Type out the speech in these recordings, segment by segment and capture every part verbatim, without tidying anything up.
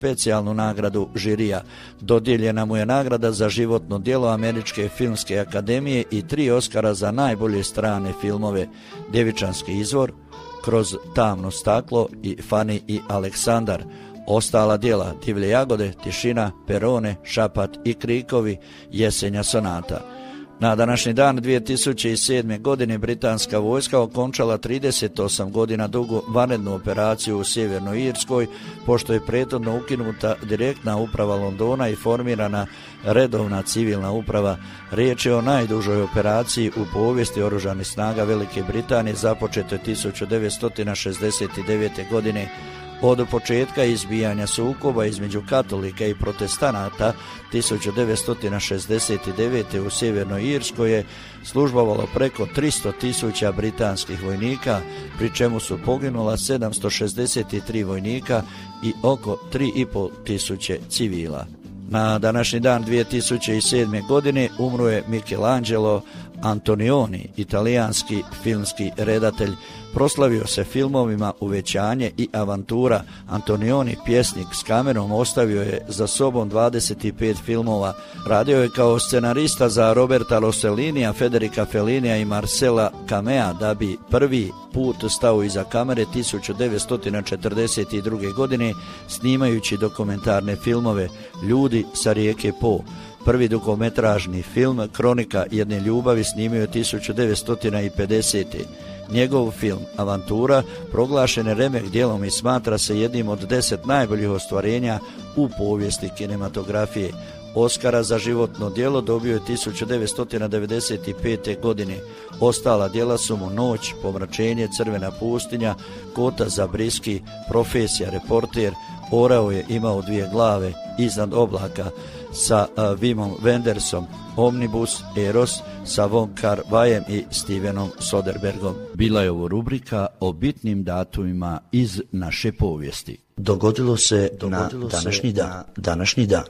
specijalnu nagradu žirija. Dodijeljena mu je nagrada za životno djelo Američke filmske akademije i tri Oskara za najbolje strane filmove: Djevičanski izvor, Kroz tamno staklo i Fani i Aleksandar. Ostala djela: Divlje jagode, Tišina, Perone, Šapat i Krikovi, Jesenja sonata. Na današnji dan dvije tisuće sedme. godine britanska vojska okončala trideset osam godina dugu vanrednu operaciju u Sjevernoj Irskoj, pošto je prethodno ukinuta direktna uprava Londona i formirana redovna civilna uprava. Riječ je o najdužoj operaciji u povijesti oružanih snaga Velike Britanije, započetoj tisuću devetsto šezdeset devete. godine. Od početka izbijanja sukoba između katolika i protestanata tisuću devetsto šezdeset devete. u Sjevernoj Irskoj je službovalo preko tristo tisuća britanskih vojnika, pri čemu su poginula sedamsto šezdeset tri vojnika i oko tri i pol tisuće civila. Na današnji dan dvije tisuće sedme. godine umro je Michelangelo Antonioni, italijanski filmski redatelj. Proslavio se filmovima Uvećanje i Avantura. Antonioni, pjesnik s kamerom, ostavio je za sobom dvadeset pet filmova. Radio je kao scenarista za Roberta Rossellinija, Federica Fellinija i Marcela Camea, da bi prvi put stao iza kamere tisuću devetsto četrdeset druge. godine snimajući dokumentarne filmove Ljudi sa rijeke Po. Prvi dugometražni film Kronika jedne ljubavi snimio je tisuću devetsto pedesete. Njegov film Avantura proglašen je remek djelom i smatra se jednim od deset najboljih ostvarenja u povijesti kinematografije. Oskara za životno djelo dobio je tisuću devetsto devedeset pete. godine. Ostala djela su mu Noć, Pomračenje, Crvena pustinja, Kota za briski, Profesija, Reporter, Orao je imao dvije glave, Iznad oblaka sa uh, Wimom Wendersom, Omnibus, Eros sa Von Kar-Waijem i Stevenom Soderbergom. Bila je ovo rubrika o bitnim datumima iz naše povijesti. Dogodilo se Dogodilo na današnji dan. Na današnji dan.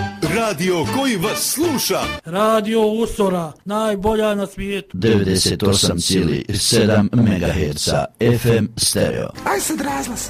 Radio koji vas sluša. Radio Usora, najbolja na svijetu. devedeset osam zarez sedam megaherca F M stereo. Aj sad razglas.